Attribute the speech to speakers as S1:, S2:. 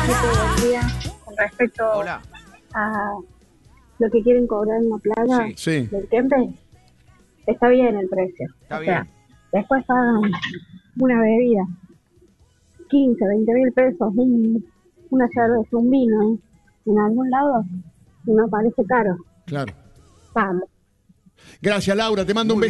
S1: buen día. Con respecto
S2: Hola.
S1: a lo que quieren cobrar en la playa
S3: Sí.
S1: del Kempe, está bien el precio.
S2: Está bien.
S1: Después pagan una bebida, 15, 20 mil pesos, una cerveza, un vino, en algún lado, y me parece caro.
S3: Claro.
S1: Vamos.
S3: Gracias, Laura. Te mando un beso.